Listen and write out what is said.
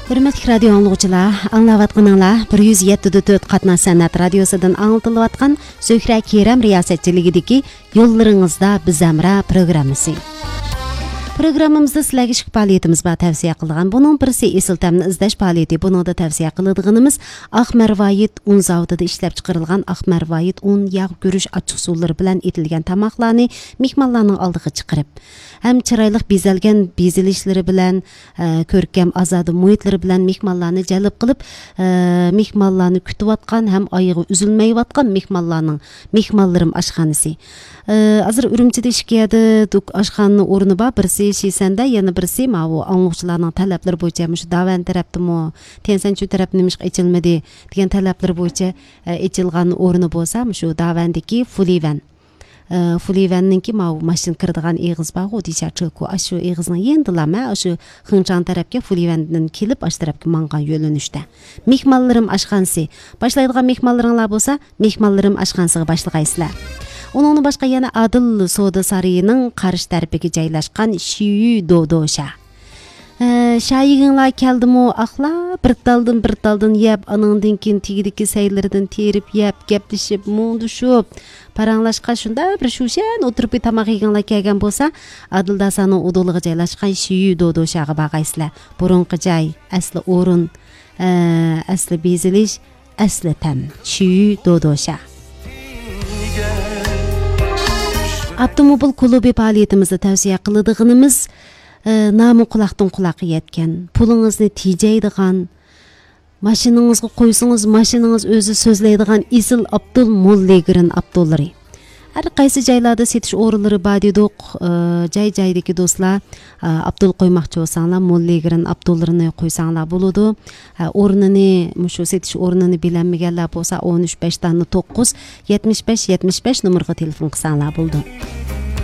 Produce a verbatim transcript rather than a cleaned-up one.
Hürmetli radio anlıqçılar, anlavatqanыңlar bir yuz yetti nöqta to'rt Qatnaş San'at Radiosudan anlatılayotgan Söhra Kerem riyasetçiligidagi Yollarыңызda biz amra programmasi. Programmamızda sizlarga ishq faoliyatimiz va tavsiya qilgan. Buning birisi esil ta'mni izlash faoliyati. Bunda tavsiya qiladiganimiz Aqmarvoyit un zavodida ishlab chiqarilgan Aqmarvoyit un yog' guruch ochiq suvlari bilan etilgan tamoqlarni mehmonlarning oldiga chiqarib, ham chiroyli bezalgan bezilishlari bilan, ko'rkam azodi muhitlari bilan mehmonlarni jalb qilib, mehmonlarni kutayotgan, ham oyog'i uzilmayotgan mehmonlarning mehmonlarim oshxonasi. Hozir Urumchida ishkiyada duk oshxona o'rni bor. Birisi Şisanda, yana birisi ma'vu anlıqçılarning talablari bo'yicha shu davan tarafdimi, Tensanchu taraf nimish ichilmadi degan talablar bo'yicha ichilgan o'rni bo'lsa, shu davandagi Fulivan. Fulivanninki ma'vu mashin kiradigan eg'iz bor, u deycha-ku, shu eg'izning yendilama shu Xinchang tarafga Fulivandan kelib, ash tarafga mangan yo'linishda. Mehmonlarim oshxonasi. Boshlaydigan mehmonlaringlar bo'lsa, mehmonlarim oshxonasiga boshlagaysizlar. Onun başqa yana Adil Soda Sarayı'nın qarshi tarafiga joylashgan Shiyu Dodosha. Şayiginglar keldimi axla, bir daldan bir daldan yeb, anandan keyin tigidiki saylardan terib yeb, gaplashib, mundishib, paranglashqa shunda bir shushan o'tirib tamoq yeginglar kelgan bo'lsa, Adil Dasaning udoliga joylashgan Shiyu Dodoshaga bagaysizlar. Burunqi joy, asli o'rin, asli bezilish, asli tam. Shiyu Dodosha. Avtomobil klubi faoliyatimizda tavsiya qiladiganimiz nomi quloqdan quloqqa yetgan, pulingizni tejaydigan, mashinangizga qo'ysangiz, mashinangiz o'zi so'zlaydigan Isil Abdul Mollegirin Abdullari. Har qaysi joylarda setish o'rinlari bor dedik. Joy-joydagi do'stlar, Abdul qo'ymoqchi bo'lsanglar, Mollegirin Abdullarini qo'ysanglar bo'ladi. O'rnini, shu setish o'rnini bilanmaganlar bo'lsa, o'n uch besh to'qqiz yetmish besh yetmish besh nomeriga telefon qilsanglar bo'ldi.